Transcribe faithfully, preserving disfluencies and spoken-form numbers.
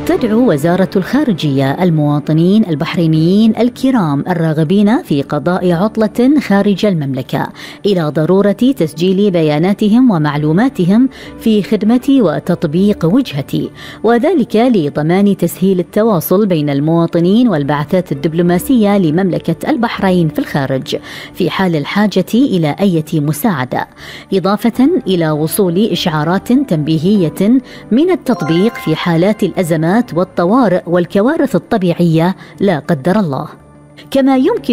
تدعو وزارة الخارجية المواطنين البحرينيين الكرام الراغبين في قضاء عطلة خارج المملكة إلى ضرورة تسجيل بياناتهم ومعلوماتهم في خدمة وتطبيق وجهتي، وذلك لضمان تسهيل التواصل بين المواطنين والبعثات الدبلوماسية لمملكة البحرين في الخارج في حال الحاجة إلى أي مساعدة، إضافة إلى وصول إشعارات تنبيهية من التطبيق في حالات الأزمات والطوارئ والكوارث الطبيعية لا قدر الله. كما يمكن